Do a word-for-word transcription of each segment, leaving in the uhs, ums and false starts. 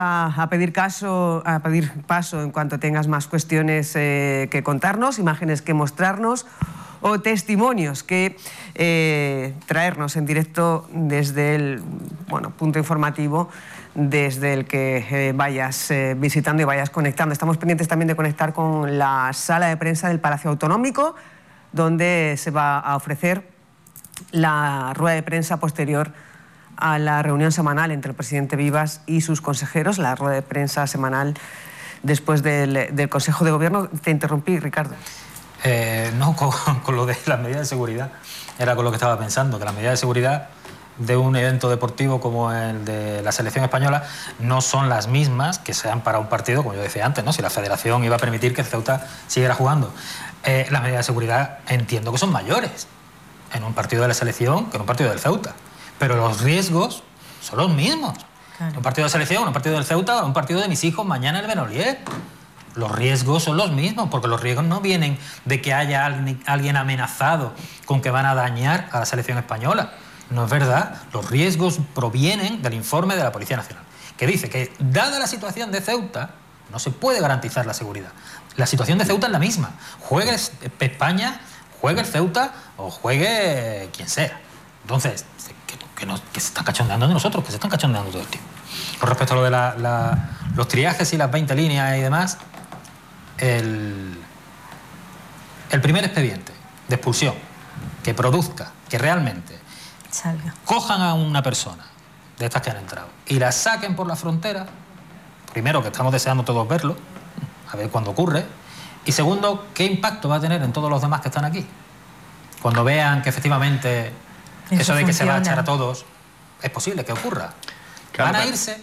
A, a, pedir caso, a pedir paso en cuanto tengas más cuestiones eh, que contarnos, imágenes que mostrarnos o testimonios que eh, traernos en directo desde el bueno, punto informativo desde el que eh, vayas eh, visitando y vayas conectando. Estamos pendientes también de conectar con la sala de prensa del Palacio Autonómico, donde se va a ofrecer la rueda de prensa posterior a la reunión semanal entre el presidente Vivas y sus consejeros, la rueda de prensa semanal después del, del Consejo de Gobierno. Te interrumpí, Ricardo. Eh, no, con, con lo de las medidas de seguridad. Era con lo que estaba pensando, que las medidas de seguridad de un evento deportivo como el de la selección española no son las mismas que sean para un partido, como yo decía antes, ¿no? Si la federación iba a permitir que el Ceuta siguiera jugando. Eh, las medidas de seguridad entiendo que son mayores en un partido de la selección que en un partido del Ceuta. Pero los riesgos son los mismos. Claro. Un partido de selección, un partido del Ceuta, un partido de mis hijos mañana en el Benoliet. Los riesgos son los mismos, porque los riesgos no vienen de que haya alguien, alguien amenazado con que van a dañar a la selección española. No es verdad. Los riesgos provienen del informe de la Policía Nacional, que dice que, dada la situación de Ceuta, no se puede garantizar la seguridad. La situación de Ceuta es la misma. Juegue España, juegue el Ceuta o juegue quien sea. Entonces, que, que, nos, que se están cachondeando de nosotros, que se están cachondeando todo el tiempo. Con respecto a lo de la, la, los triajes y las veinte líneas y demás, el, el primer expediente de expulsión que produzca que realmente Salga. cojan a una persona de estas que han entrado y la saquen por la frontera, primero, que estamos deseando todos verlo, a ver cuándo ocurre, y segundo, qué impacto va a tener en todos los demás que están aquí. Cuando vean que efectivamente eso, eso de que funciona. Se va a echar a todos, es posible que ocurra. Claro, ¿van a irse?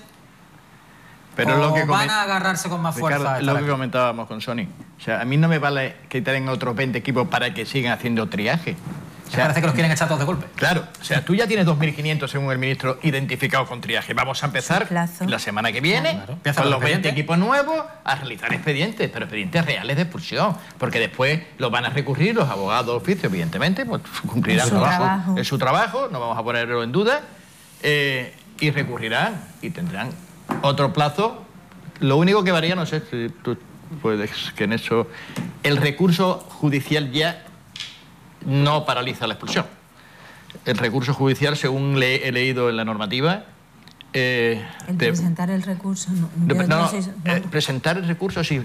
Pero o lo que van a agarrarse con más Ricardo, fuerza? Lo que aquí comentábamos con Sony. O sea, a mí no me vale que tengan otros veinte equipos para que sigan haciendo triaje. O sea, parece que los quieren echar todos de golpe. Claro, o sea, tú ya tienes dos mil quinientos, según el ministro, identificados con triaje. Vamos a empezar la semana que viene, claro, con los veinte equipos nuevos, a realizar expedientes, pero expedientes reales de expulsión, porque después los van a recurrir los abogados de oficio, evidentemente, pues cumplirán su trabajo, trabajo. Es su trabajo, no vamos a ponerlo en duda, eh, y recurrirán y tendrán otro plazo. Lo único que varía, no sé si tú puedes, que en eso, el recurso judicial ya no paraliza la expulsión. El recurso judicial, según le he leído en la normativa... Eh, el de, presentar el recurso... No, de, no, no, no, sé, no. Eh, presentar el recurso, sí.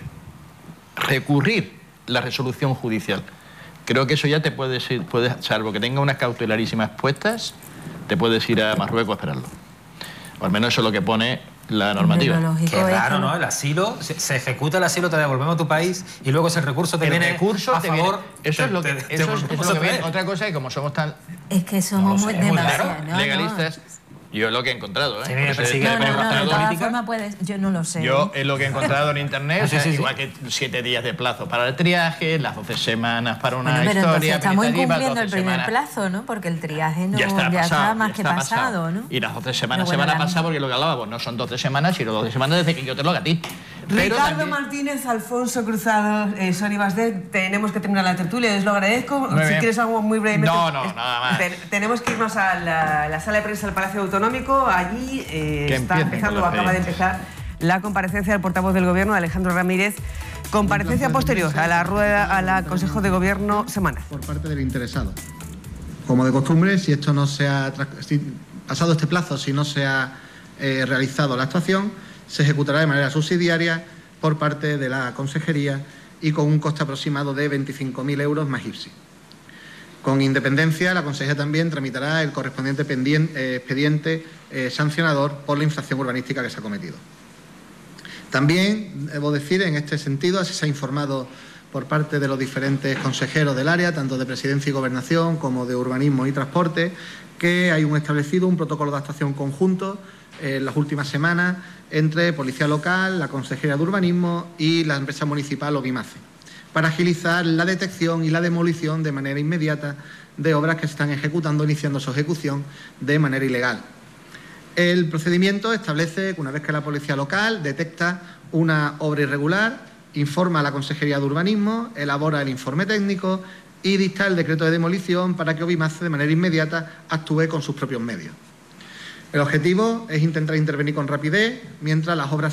Recurrir la resolución judicial. Creo que eso ya te puedes ir, puedes, salvo que tenga unas cautelarísimas puestas, te puedes ir a Marruecos a esperarlo. O al menos eso es lo que pone la normativa. Qué raro, ¿no? El asilo, se, se ejecuta el asilo, te devolvemos a tu país y luego ese recurso te el viene recurso a te favor. Viene, eso te, es lo que, te, eso te, es, eso es lo que viene. Otra cosa es que como somos tan... Es que somos no, muy, muy demasiado, ¿no? legalistas... No. Yo es lo que he encontrado, ¿eh? Sí, me persigue, no, no, no, no, de todas formas puedes, yo no lo sé. Yo es lo que he encontrado en internet, sí, sí, sí, igual que siete días de plazo para el triaje, las doce semanas para una bueno, pero historia. Estamos incumpliendo el primer semanas. plazo, ¿no? Porque el triaje no, ya está, ya pasado, está más ya que está pasado, pasado, ¿no? Y las doce semanas bueno, se van a pasar porque lo que hablábamos no son doce semanas, sino doce semanas desde que yo te lo haga a ti. Pero Ricardo también... Martínez, Alfonso Cruzado, eh, Sony Basdet, tenemos que terminar la tertulia, les lo agradezco. Muy si bien. quieres algo muy brevemente. No, no, es, nada más. Ten, tenemos que irnos a la, la sala de prensa del Palacio Autonómico. Allí eh, está empezando, o acaba de empezar, la comparecencia del portavoz del Gobierno, Alejandro Ramírez. Comparecencia posterior a la rueda, a la Consejo de Gobierno semanal. Por parte del interesado. Como de costumbre, si esto no se ha si, pasado este plazo, si no se ha eh, realizado la actuación, se ejecutará de manera subsidiaria por parte de la Consejería y con un coste aproximado de veinticinco mil euros más I F S I. Con independencia, la Consejería también tramitará el correspondiente pendiente, eh, expediente eh, sancionador por la infracción urbanística que se ha cometido. También, debo decir, en este sentido, así se ha informado por parte de los diferentes consejeros del área, tanto de Presidencia y Gobernación como de Urbanismo y Transporte, que hay un establecido un protocolo de actuación conjunto en las últimas semanas entre Policía Local, la Consejería de Urbanismo y la empresa municipal Obimace, para agilizar la detección y la demolición de manera inmediata de obras que se están ejecutando, iniciando su ejecución de manera ilegal. El procedimiento establece que una vez que la Policía Local detecta una obra irregular, informa a la Consejería de Urbanismo, elabora el informe técnico y dicta el decreto de demolición para que Obimace de manera inmediata actúe con sus propios medios. El objetivo es intentar intervenir con rapidez mientras las obras